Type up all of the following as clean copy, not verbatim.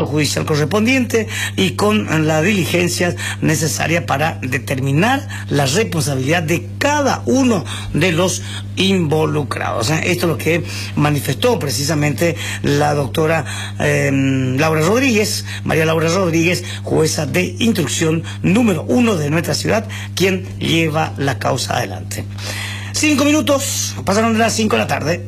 judicial correspondiente y con las diligencias necesarias para determinar la responsabilidad de cada uno de los involucrados. Esto es lo que manifestó precisamente la doctora María Laura Rodríguez, jueza de instrucción número 1 de nuestra ciudad, quien lleva la causa adelante. 5 minutos, pasaron de las 5 de la tarde.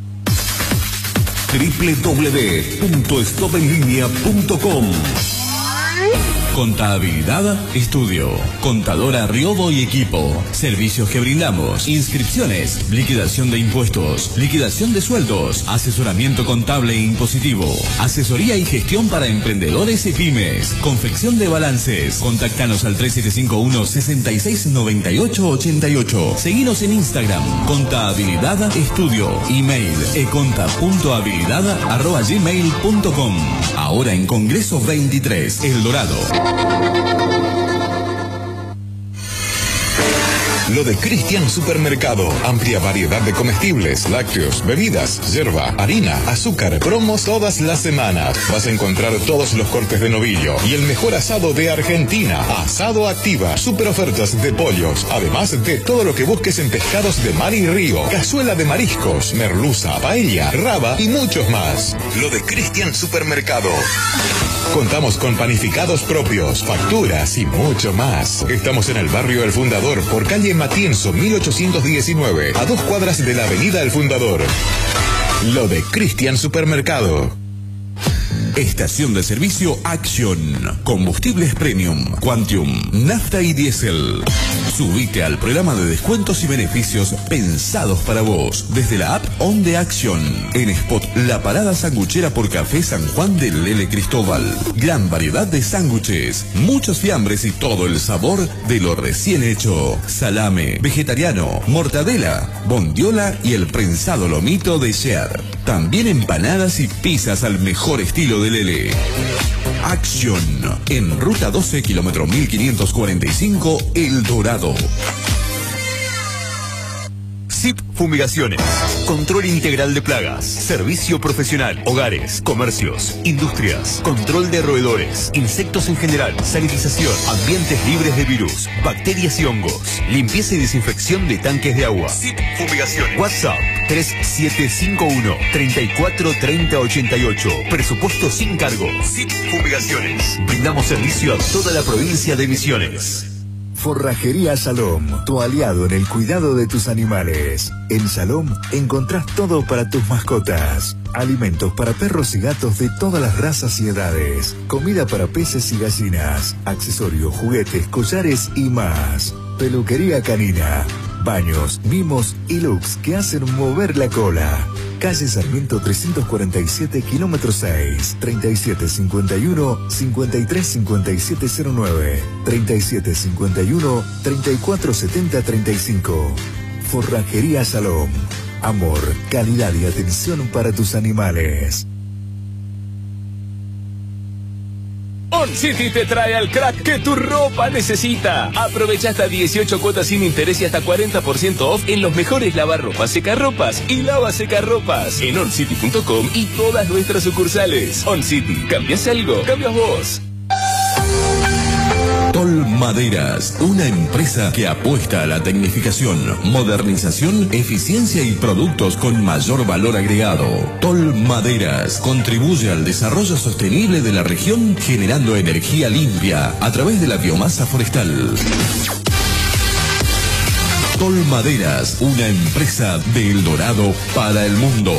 www.stopenlinea.com. Contabilidad Estudio. Contadora Riobo y equipo. Servicios que brindamos: inscripciones, liquidación de impuestos, liquidación de sueldos, asesoramiento contable e impositivo, asesoría y gestión para emprendedores y pymes, confección de balances. Contactanos al 3751-669888. Seguinos en Instagram, Contabilidad Estudio. Email econta.habilidad@gmail.com. Ahora en Congreso 23, El Dorado. Lo de Cristian Supermercado. Amplia variedad de comestibles, lácteos, bebidas, yerba, harina, azúcar, promos todas las semanas. Vas a encontrar todos los cortes de novillo y el mejor asado de Argentina. Asado Activa. Super ofertas de pollos. Además de todo lo que busques en pescados de mar y río. Cazuela de mariscos, merluza, paella, raba y muchos más. Lo de Cristian Supermercado. Contamos con panificados propios, facturas y mucho más. Estamos en el barrio El Fundador, por calle Matienzo 1819, a 2 cuadras de la avenida El Fundador. Lo de Cristian Supermercado. Estación de servicio Action. Combustibles Premium, Quantium, nafta y diésel. Subite al programa de descuentos y beneficios pensados para vos desde la app On de Action. En Spot La Parada Sanguchera por Café San Juan de Lele Cristóbal. Gran variedad de sándwiches, muchos fiambres y todo el sabor de lo recién hecho. Salame, vegetariano, mortadela, bondiola y el prensado lomito de Sher. También empanadas y pizzas al mejor estilo de Lele. Action, en ruta 12, kilómetro 1545, El Dorado. SIP Fumigaciones. Control integral de plagas. Servicio profesional. Hogares, comercios, industrias. Control de roedores. Insectos en general. Sanitización. Ambientes libres de virus, bacterias y hongos. Limpieza y desinfección de tanques de agua. SIP Fumigaciones. WhatsApp 3751-343088. Presupuesto sin cargo. SIP Fumigaciones. Brindamos servicio a toda la provincia de Misiones. Forrajería Salom, tu aliado en el cuidado de tus animales. En Salom encontrás todo para tus mascotas. Alimentos para perros y gatos de todas las razas y edades. Comida para peces y gallinas. Accesorios, juguetes, collares y más. Peluquería canina. Baños, mimos y looks que hacen mover la cola. Calle Sarmiento 347, kilómetro 6, 3751-535709, 3751-347035. Forrajería Salom. Amor, calidad y atención para tus animales. On City te trae al crack que tu ropa necesita. Aprovecha hasta 18 cuotas sin interés y hasta 40% off en los mejores lavarropas, secarropas y lavasecarropas en oncity.com y todas nuestras sucursales. On City, ¿cambias algo? Cambias vos. Tol Maderas, una empresa que apuesta a la tecnificación, modernización, eficiencia y productos con mayor valor agregado. Tol Maderas contribuye al desarrollo sostenible de la región generando energía limpia a través de la biomasa forestal. Tol Maderas, una empresa de El Dorado para el mundo.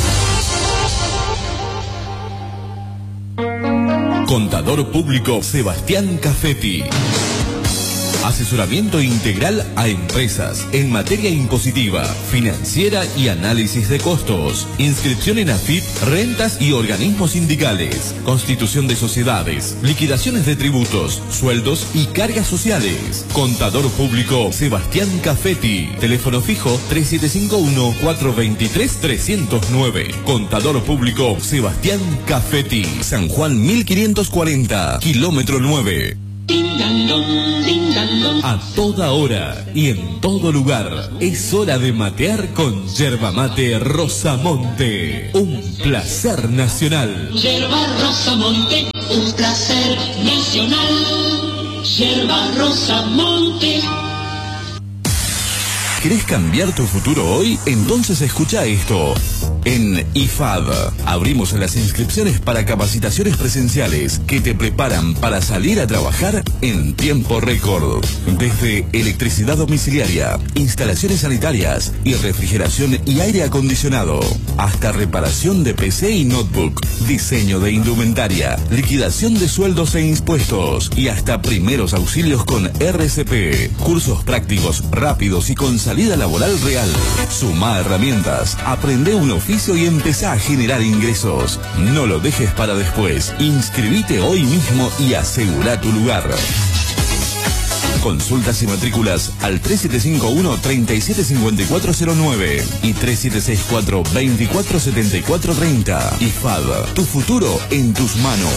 Contador Público Sebastián Cafetti. Asesoramiento integral a empresas en materia impositiva, financiera y análisis de costos. Inscripción en AFIP, rentas y organismos sindicales. Constitución de sociedades, liquidaciones de tributos, sueldos y cargas sociales. Contador Público Sebastián Cafetti. Teléfono fijo 3751-423-309. Contador Público Sebastián Cafetti. San Juan 1540, kilómetro 9. A toda hora y en todo lugar es hora de matear con Yerba Mate Rosamonte. Un placer nacional. Yerba Rosamonte. Ultraser Nacional, Yerba Rosa Monte. ¿Querés cambiar tu futuro hoy? Entonces escucha esto. En IFAD abrimos las inscripciones para capacitaciones presenciales que te preparan para salir a trabajar en tiempo récord. Desde electricidad domiciliaria, instalaciones sanitarias y refrigeración y aire acondicionado, hasta reparación de PC y notebook, diseño de indumentaria, liquidación de sueldos e impuestos y hasta primeros auxilios con RCP. Cursos prácticos rápidos y con salida laboral real. Sumá herramientas, aprende un oficio y empezá a generar ingresos. No lo dejes para después. Inscribite hoy mismo y asegura tu lugar. Consultas y matrículas al 3751-375409 y 3764-247430. IFAD, tu futuro en tus manos.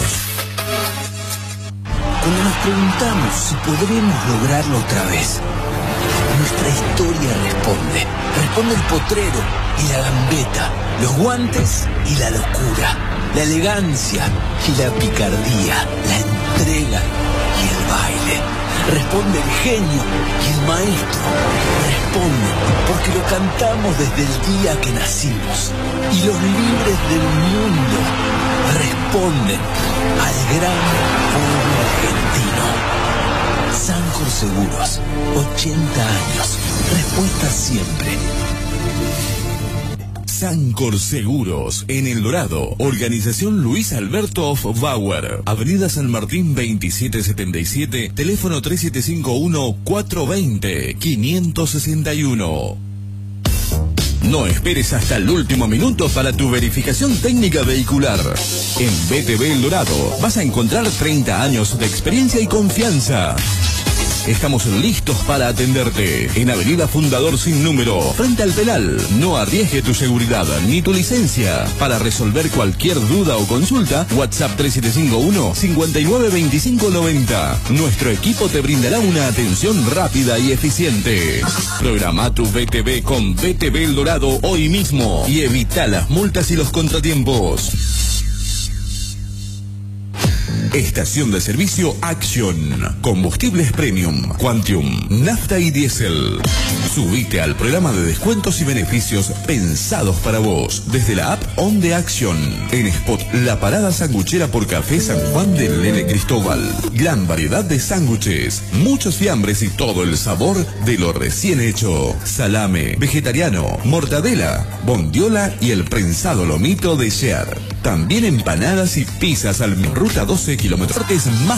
Cuando nos preguntamos si podremos lograrlo otra vez, nuestra historia responde. Responde el potrero y la gambeta, los guantes y la locura, la elegancia y la picardía, la entrega y el baile. Responde el genio y el maestro. Responde porque lo cantamos desde el día que nacimos. Y los libres del mundo responden al gran pueblo argentino. Sancor Seguros, 80 años. Respuesta siempre. Sancor Seguros, en El Dorado. Organización Luis Alberto Bauer. Avenida San Martín 2777. Teléfono 3751-420-561. No esperes hasta el último minuto para tu verificación técnica vehicular. En BTV El Dorado vas a encontrar 30 años de experiencia y confianza. Estamos listos para atenderte. En Avenida Fundador Sin Número, frente al penal. No arriesgue tu seguridad ni tu licencia. Para resolver cualquier duda o consulta, WhatsApp 3751-592590. Nuestro equipo te brindará una atención rápida y eficiente. Programa tu BTV con BTV El Dorado hoy mismo y evita las multas y los contratiempos. Estación de servicio Action. Combustibles Premium, Quantium, Nafta y Diésel. Subite al programa de descuentos y beneficios pensados para vos desde la app On The Action. En Spot, la parada sanguchera por Café San Juan de Lene Cristóbal. Gran variedad de sándwiches, muchos fiambres y todo el sabor de lo recién hecho. Salame, vegetariano, mortadela, bondiola y el prensado lomito de Shear. También empanadas y pizzas al Ruta 12 kilómetros más